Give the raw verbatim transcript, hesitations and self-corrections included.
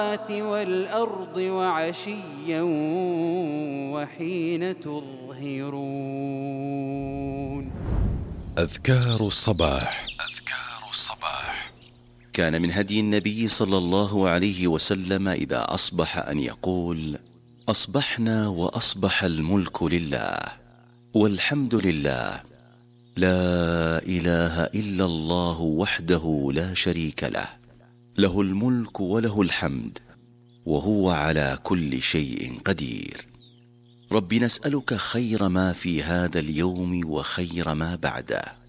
والأرض وعشيا وحين تظهرون. أذكار الصباح. أذكار الصباح. كان من هدي النبي صلى الله عليه وسلم إذا أصبح أن يقول: أصبحنا وأصبح الملك لله والحمد لله، لا إله إلا الله وحده لا شريك له، له الملك وله الحمد وهو على كل شيء قدير. رب نسألك خير ما في هذا اليوم وخير ما بعده،